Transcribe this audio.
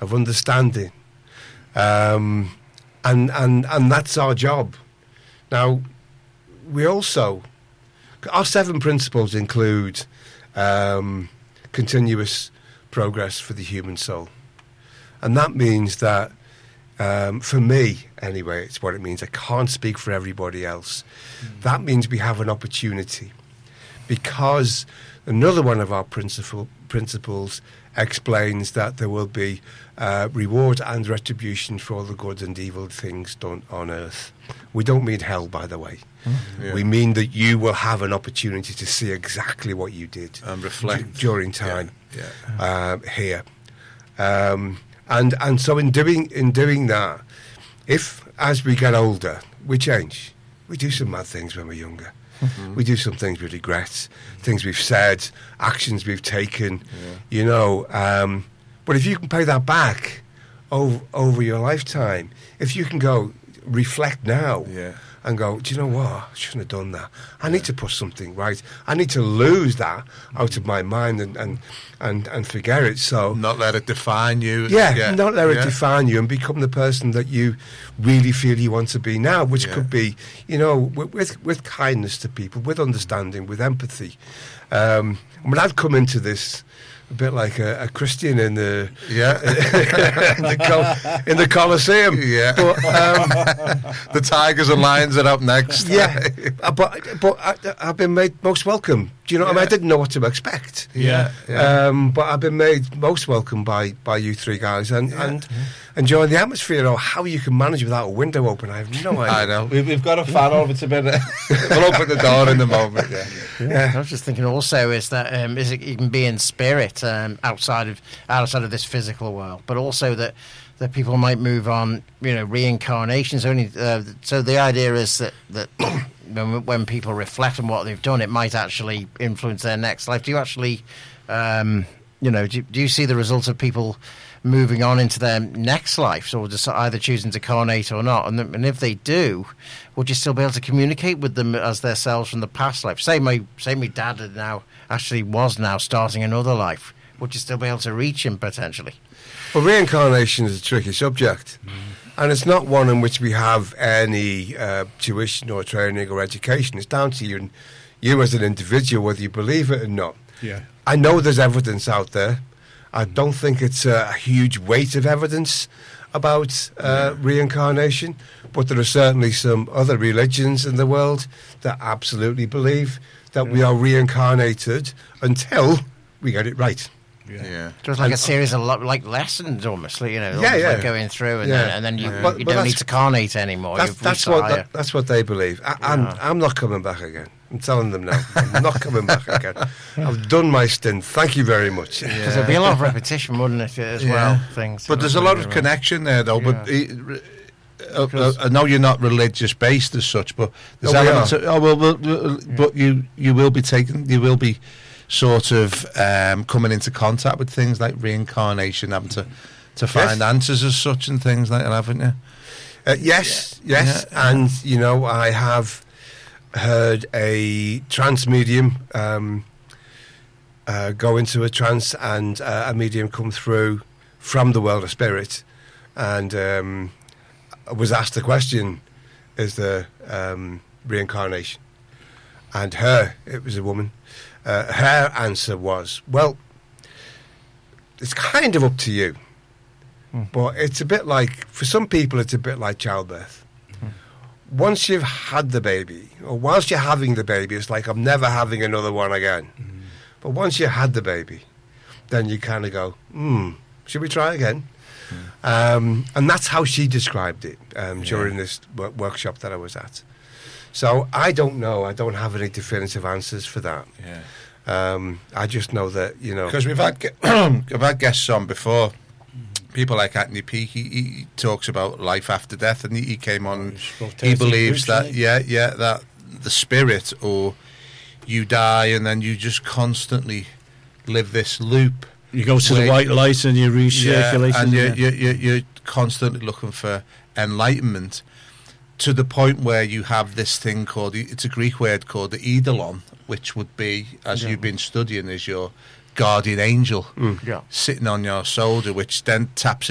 of understanding, and that's our job. Now, we also, our 7 principles include continuous progress for the human soul, and that means that, for me anyway, it's what it means. I can't speak for everybody else. That means we have an opportunity, because another one of our principles explains that there will be reward and retribution for all the good and evil things done on earth. We don't mean hell, by the way. Yeah. We mean that you will have an opportunity to see exactly what you did and reflect during time here. And so in doing that, if as we get older we change, we do some mad things when we're younger. We do some things we regret, things we've said, actions we've taken, you know. But if you can pay that back over your lifetime, if you can go reflect now and go, do you know what? I shouldn't have done that. I need to put something right. I need to lose that out of my mind and forget it. So not let it define you. Not let it define you, and become the person that you really feel you want to be now, which could be, you know, with kindness to people, with understanding, with empathy. I mean, I've come into this a bit like a Christian in the in the Colosseum. Yeah, but, the tigers and lions are up next. Yeah, but I've been made most welcome. Do you know what I mean? I didn't know what to expect. But I've been made most welcome by you 3 guys, and enjoying the atmosphere. Or how you can manage without a window open, I have no idea. I know. We've got a fan over to bed. We'll open the door in a moment. I was just thinking also is that you can be in spirit outside of this physical world, but also that people might move on. You know, reincarnations only. So the idea is that when people reflect on what they've done, it might actually influence their next life. Do you actually, do you see the results of people moving on into their next life, or just either choosing to carnate or not? And if they do, would you still be able to communicate with them as their selves from the past life? Say my dad was now starting another life. Would you still be able to reach him potentially? Well, reincarnation is a tricky subject. And it's not one in which we have any tuition or training or education. It's down to you as an individual, whether you believe it or not. Yeah. I know there's evidence out there. I don't think it's a huge weight of evidence about reincarnation, but there are certainly some other religions in the world that absolutely believe that we are reincarnated until we get it right. Just like a series of like lessons, almost, you know, like going through, and then you don't need to carnate anymore. That's what they believe. I'm not coming back again. I'm telling them now. I'm not coming back again. I've done my stint. Thank you very much. Because there'd be a lot of repetition, wouldn't it, as well? Things. But there's a lot of connection there, though. But I know you're not religious based as such, but there's elements. But you will be taken. You will be sort of coming into contact with things like reincarnation, having to find answers as such and things like that, haven't you? Yes. And you know, I have heard a trance medium go into a trance, and a medium come through from the world of spirit, and was asked the question, is there reincarnation? And it was a woman, her answer was, well, it's kind of up to you, but it's a bit like, for some people it's a bit like childbirth. Once you've had the baby, or whilst you're having the baby, it's like, I'm never having another one again. But once you had the baby, then you kind of go, should we try again? And that's how she described it during this workshop that I was at. So I don't know. I don't have any definitive answers for that. I just know that, you know, because I've had guests on before. People like Anthony Peake, he talks about life after death, and he came on. He believes that that the spirit, or you die and then you just constantly live this loop. You go to the white light and you recirculate, and you're constantly looking for enlightenment, to the point where you have this thing called, it's a Greek word called the eidolon, which would be, as you've been studying, is your guardian angel sitting on your shoulder, which then taps